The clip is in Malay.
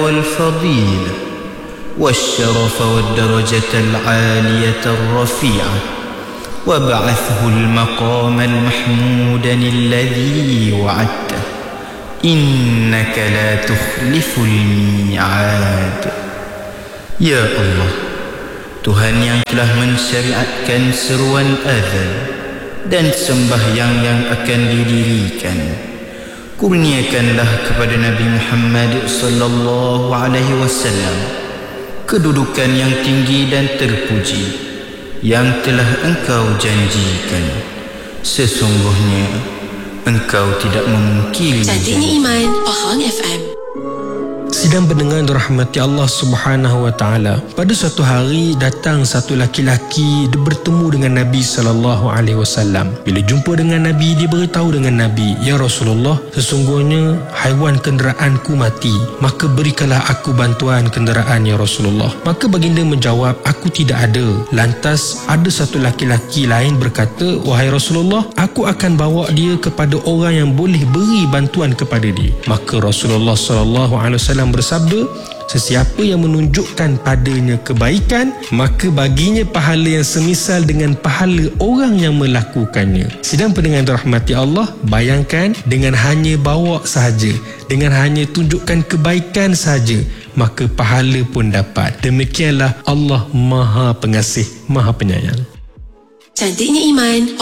والفضيلة والشرف والدرجة العالية الرفيعة وابعثه المقام المحمود الذي وعدته إنك لا تخلف الميعاد. Ya Allah, Tuhan yang telah mensyariatkan seruan azan dan sembahyang yang akan didirikan, kurniakanlah kepada Nabi Muhammad sallallahu alaihi wasallam kedudukan yang tinggi dan terpuji yang telah Engkau janjikan. Sesungguhnya Engkau tidak memungkiri Cantiknya Iman, Pahang FM. Sidang pendengar dirahmati Allah Subhanahu wa taala. Pada suatu hari datang satu laki-laki bertemu dengan Nabi sallallahu alaihi wasallam. Bila jumpa dengan Nabi, dia beritahu dengan Nabi, "Ya Rasulullah, sesungguhnya haiwan kenderaanku mati, maka berikanlah aku bantuan kenderaan ya Rasulullah." Maka baginda menjawab, "Aku tidak ada." Lantas ada satu laki-laki lain berkata, "Wahai Rasulullah, aku akan bawa dia kepada orang yang boleh beri bantuan kepada dia." Maka Rasulullah sallallahu alaihi wasallam bersabda, "Sesiapa yang menunjukkan padanya kebaikan, maka baginya pahala yang semisal dengan pahala orang yang melakukannya." Sidang pendengar dirahmati Allah, bayangkan dengan hanya bawa sahaja, dengan hanya tunjukkan kebaikan sahaja, maka pahala pun dapat. Demikianlah Allah Maha Pengasih, Maha Penyayang. Cantiknya Iman,